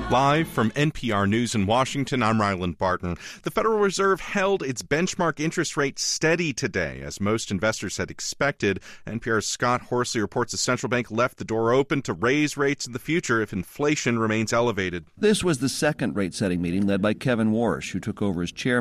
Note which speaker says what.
Speaker 1: Live from NPR News in Washington, I'm Ryland Barton. The Federal Reserve held its benchmark interest rate steady today, as most investors had expected. NPR's Scott Horsley reports the central bank left the door open to raise rates in the future if inflation remains elevated.
Speaker 2: This was the second rate-setting meeting led by Kevin Warsh, who took over as chairman